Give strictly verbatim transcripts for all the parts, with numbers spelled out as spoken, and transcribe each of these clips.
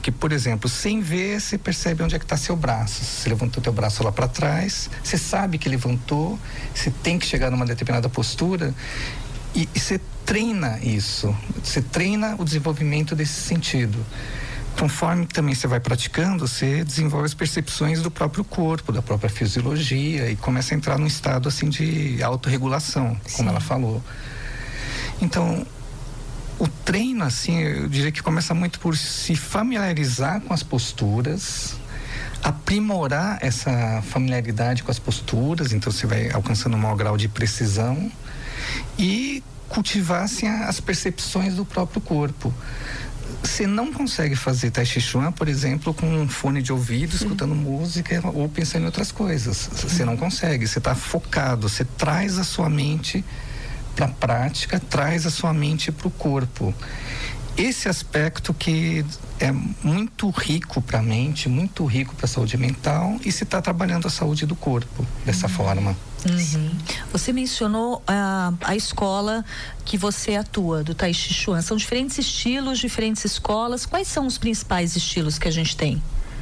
Porque, por exemplo, sem ver, você percebe onde é que está seu braço. Você levantou teu braço lá para trás, você sabe que levantou, você tem que chegar numa determinada postura e, e você treina isso. Você treina o desenvolvimento desse sentido. Conforme também você vai praticando, você desenvolve as percepções do próprio corpo, da própria fisiologia e começa a entrar num estado assim de autorregulação, como Sim. ela falou. Então, o treino, assim, eu diria que começa muito por se familiarizar com as posturas, aprimorar essa familiaridade com as posturas, então você vai alcançando um maior grau de precisão e cultivar, assim, as percepções do próprio corpo. Você não consegue fazer Tai Chi Chuan, por exemplo, com um fone de ouvido, Sim. escutando música ou pensando em outras coisas. Você não consegue, você está focado, você traz a sua mente para a prática, traz a sua mente para o corpo. Esse aspecto que é muito rico para a mente, muito rico para a saúde mental, e se está trabalhando a saúde do corpo dessa uhum. forma. Uhum. Você mencionou a, a escola que você atua, do Tai Chi Chuan. São diferentes estilos, diferentes escolas. Quais são os principais estilos que a gente tem?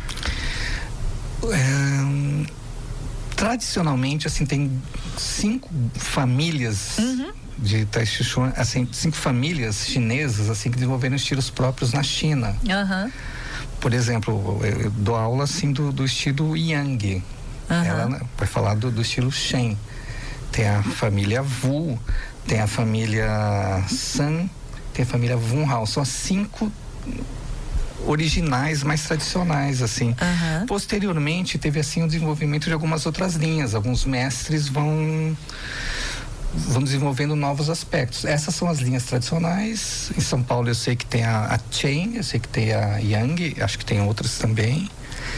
É, tradicionalmente, assim, tem cinco famílias uhum. de Tai Chi Chuan, assim, cinco famílias chinesas, assim, que desenvolveram estilos próprios na China. Uhum. Por exemplo, eu dou aula, assim, do, do estilo Yang. Uhum. Ela vai falar do, do estilo Shen. Tem a família Wu, tem a família San, tem a família Wun Hao. São as cinco originais, mais tradicionais, assim. Uhum. Posteriormente, teve, assim, o desenvolvimento de algumas outras linhas. Alguns mestres vão vão desenvolvendo novos aspectos. Essas são as linhas tradicionais. Em São Paulo eu sei que tem a, a Chen, eu sei que tem a Yang, acho que tem outras também.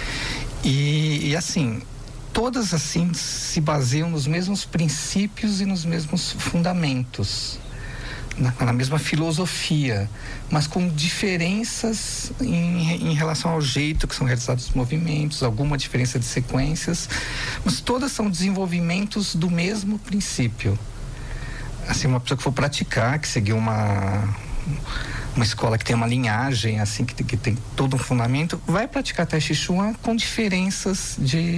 E, e assim, todas assim se baseiam nos mesmos princípios e nos mesmos fundamentos, na, na mesma filosofia, mas com diferenças em, em relação ao jeito que são realizados os movimentos, alguma diferença de sequências, mas todas são desenvolvimentos do mesmo princípio. Assim, uma pessoa que for praticar, que seguir uma uma escola que tem uma linhagem, assim, que tem, que tem todo um fundamento, vai praticar Tai Chi Chuan com diferenças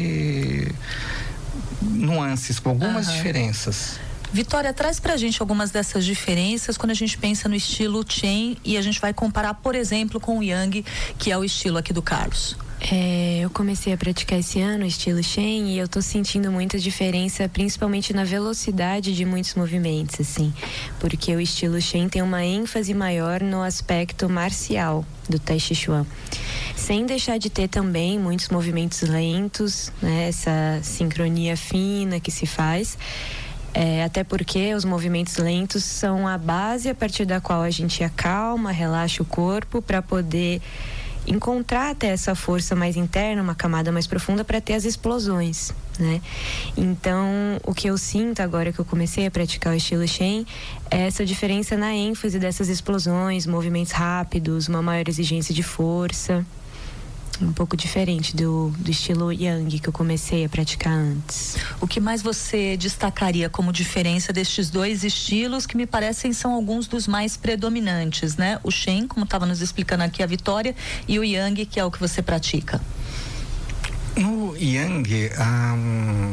de nuances, com algumas uhum. diferenças. Vitória, traz pra gente algumas dessas diferenças quando a gente pensa no estilo Chen e a gente vai comparar, por exemplo, com o Yang, que é o estilo aqui do Carlos. É, eu comecei a praticar esse ano o estilo Shen e eu tô sentindo muita diferença, principalmente na velocidade de muitos movimentos, assim, porque o estilo Shen tem uma ênfase maior no aspecto marcial do Tai Chi Chuan, sem deixar de ter também muitos movimentos lentos, né, essa sincronia fina que se faz. É, até porque os movimentos lentos são a base a partir da qual a gente acalma, relaxa o corpo para poder encontrar até essa força mais interna, uma camada mais profunda para ter as explosões, né? Então, o que eu sinto agora que eu comecei a praticar o estilo Shen é essa diferença na ênfase dessas explosões, movimentos rápidos, uma maior exigência de força. Um pouco diferente do, do estilo Yang que eu comecei a praticar antes. O que mais você destacaria como diferença destes dois estilos, que me parecem são alguns dos mais predominantes, né? O Shen, como estava nos explicando aqui a Vitória, e o Yang, que é o que você pratica. No Yang, um,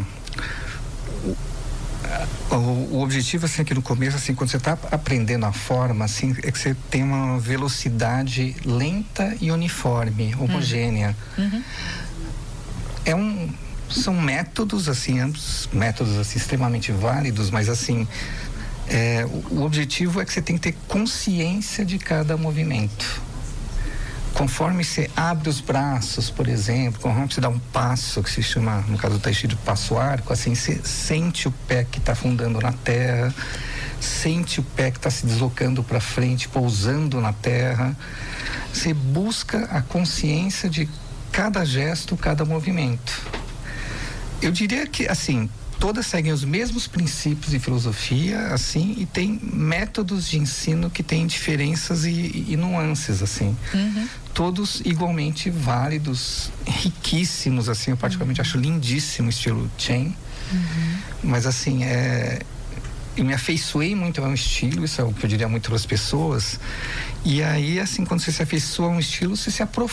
o, o objetivo, assim, aqui no começo, assim, quando você está aprendendo a forma, assim, é que você tem uma velocidade lenta e uniforme, homogênea. Uhum. É um, são métodos, assim, ambos métodos, assim, extremamente válidos, mas, assim, é, o, o objetivo é que você tem que ter consciência de cada movimento. Conforme você abre os braços, por exemplo, conforme você dá um passo, que se chama, no caso do Tai Chi, de passo arco, assim, você sente o pé que está afundando na terra, sente o pé que está se deslocando para frente, pousando na terra. Você busca a consciência de cada gesto, cada movimento. Eu diria que, assim, todas seguem os mesmos princípios de filosofia, assim, e tem métodos de ensino que têm diferenças e, e nuances, assim. Uhum. Todos igualmente válidos, riquíssimos, assim, eu particularmente uhum. acho lindíssimo o estilo Chen. Uhum. Mas, assim, é... eu me afeiçoei muito a um estilo, isso é o que eu diria muito para as pessoas. E aí, assim, quando você se afeiçoa a um estilo, você se aprofunda